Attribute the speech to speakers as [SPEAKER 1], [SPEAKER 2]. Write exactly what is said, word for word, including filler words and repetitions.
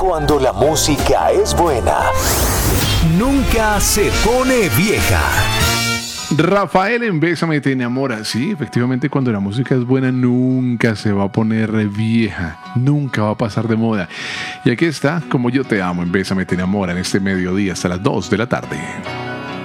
[SPEAKER 1] Cuando la música es buena, nunca se pone vieja.
[SPEAKER 2] Rafael en Bésame te enamora. Sí, efectivamente, cuando la música es buena nunca se va a poner vieja, nunca va a pasar de moda. Y aquí está Como yo te amo en Bésame te enamora en este mediodía hasta las dos de la tarde.